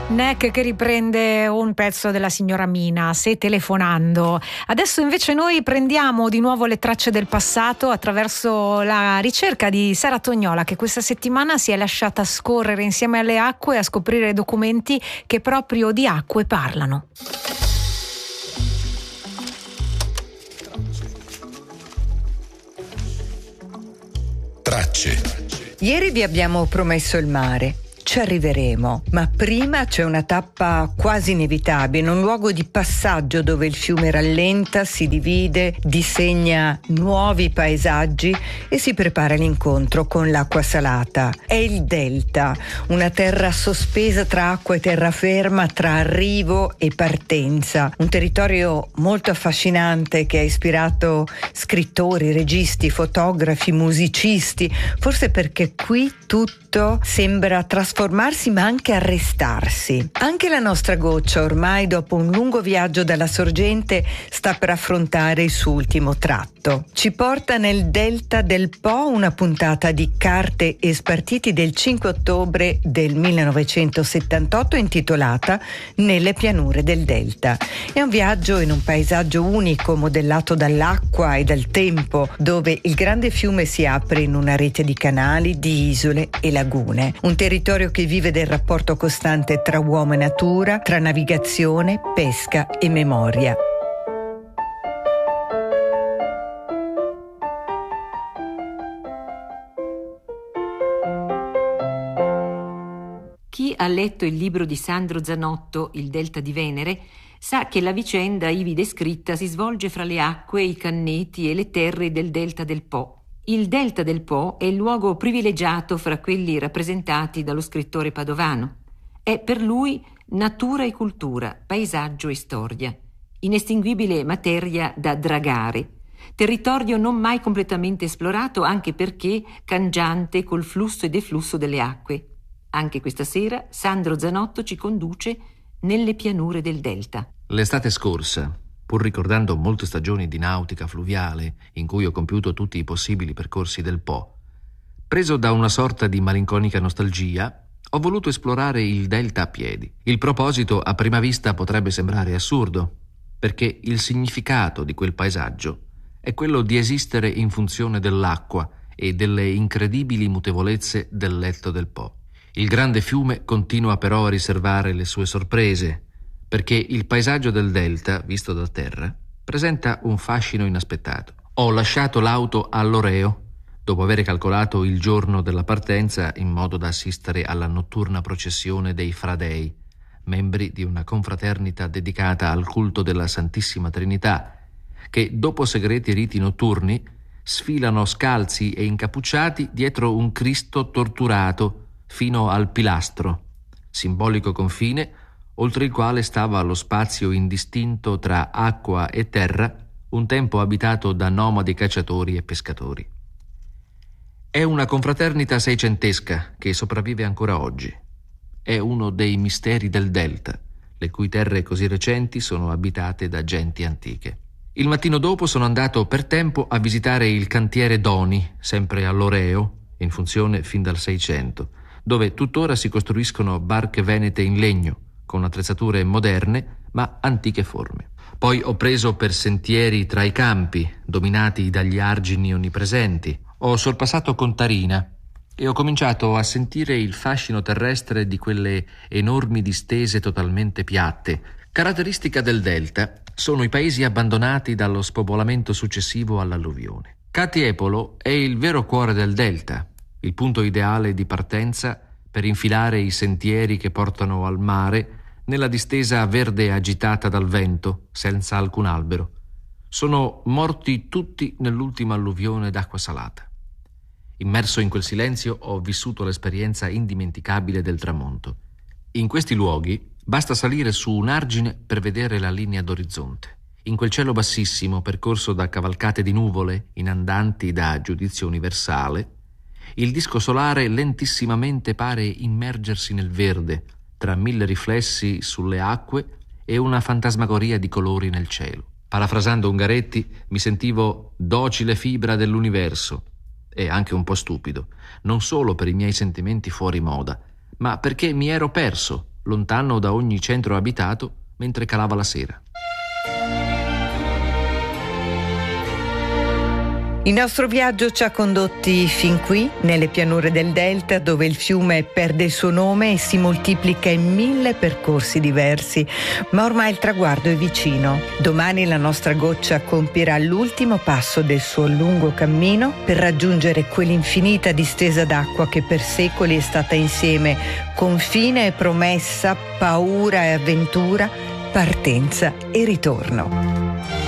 Neck che riprende un pezzo della signora Mina, Se telefonando. Adesso invece noi prendiamo di nuovo le tracce del passato attraverso la ricerca di Sara Tognola, che questa settimana si è lasciata scorrere insieme alle acque a scoprire documenti che proprio di acque parlano. Tracce. Ieri vi abbiamo promesso il mare. Ci arriveremo, ma prima c'è una tappa quasi inevitabile, un luogo di passaggio dove il fiume rallenta, si divide, disegna nuovi paesaggi e si prepara l'incontro con l'acqua salata. È il delta, una terra sospesa tra acqua e terraferma, tra arrivo e partenza, un territorio molto affascinante che ha ispirato scrittori, registi, fotografi, musicisti, forse perché qui tutto sembra trasformarsi ma anche arrestarsi. Anche la nostra goccia ormai dopo un lungo viaggio dalla sorgente sta per affrontare il suo ultimo tratto. Ci porta nel delta del Po una puntata di Carte e Spartiti del 5 ottobre del 1978 intitolata Nelle pianure del delta. È un viaggio in un paesaggio unico modellato dall'acqua e dal tempo, dove il grande fiume si apre in una rete di canali, di isole e lagune. Un territorio che vive del rapporto costante tra uomo e natura, tra navigazione, pesca e memoria. Chi ha letto il libro di Sandro Zanotto, Il Delta di Venere, sa che la vicenda ivi descritta si svolge fra le acque, i canneti e le terre del Delta del Po. Il Delta del Po è il luogo privilegiato fra quelli rappresentati dallo scrittore padovano. È per lui natura e cultura, paesaggio e storia, inestinguibile materia da dragare, territorio non mai completamente esplorato anche perché cangiante col flusso e deflusso delle acque. Anche questa sera Sandro Zanotto ci conduce nelle pianure del Delta. L'estate scorsa, pur ricordando molte stagioni di nautica fluviale in cui ho compiuto tutti i possibili percorsi del Po, preso da una sorta di malinconica nostalgia, ho voluto esplorare il Delta a piedi. Il proposito a prima vista potrebbe sembrare assurdo, perché il significato di quel paesaggio è quello di esistere in funzione dell'acqua e delle incredibili mutevolezze del letto del Po. Il grande fiume continua però a riservare le sue sorprese, perché il paesaggio del delta, visto da terra, presenta un fascino inaspettato. Ho lasciato l'auto a Loreo, dopo aver calcolato il giorno della partenza in modo da assistere alla notturna processione dei Fradei, membri di una confraternita dedicata al culto della Santissima Trinità, che dopo segreti riti notturni sfilano scalzi e incappucciati dietro un Cristo torturato fino al pilastro, simbolico confine oltre il quale stava lo spazio indistinto tra acqua e terra, un tempo abitato da nomadi cacciatori e pescatori. È una confraternita seicentesca che sopravvive ancora oggi. È uno dei misteri del delta, le cui terre così recenti sono abitate da genti antiche. Il mattino dopo sono andato per tempo a visitare il cantiere Doni, sempre a Loreo, in funzione fin dal 600, dove tuttora si costruiscono barche venete in legno, con attrezzature moderne ma antiche forme. Poi ho preso per sentieri tra i campi, dominati dagli argini onnipresenti. Ho sorpassato Contarina e ho cominciato a sentire il fascino terrestre di quelle enormi distese totalmente piatte. Caratteristica del delta sono i paesi abbandonati dallo spopolamento successivo all'alluvione. Catiepolo è il vero cuore del delta, il punto ideale di partenza per infilare i sentieri che portano al mare nella distesa verde agitata dal vento, senza alcun albero. Sono morti tutti nell'ultima alluvione d'acqua salata. Immerso in quel silenzio ho vissuto l'esperienza indimenticabile del tramonto. In questi luoghi basta salire su un argine per vedere la linea d'orizzonte. In quel cielo bassissimo, percorso da cavalcate di nuvole inandanti da giudizio universale, il disco solare lentissimamente pare immergersi nel verde, tra 1000 riflessi sulle acque e una fantasmagoria di colori nel cielo. Parafrasando Ungaretti, mi sentivo docile fibra dell'universo, e anche un po' stupido, non solo per i miei sentimenti fuori moda, ma perché mi ero perso lontano da ogni centro abitato, mentre calava la sera. Il nostro viaggio ci ha condotti fin qui, nelle pianure del Delta, dove il fiume perde il suo nome e si moltiplica in 1000 percorsi diversi. Ma ormai il traguardo è vicino. Domani la nostra goccia compierà l'ultimo passo del suo lungo cammino per raggiungere quell'infinita distesa d'acqua che per secoli è stata insieme confine e promessa, paura e avventura, partenza e ritorno.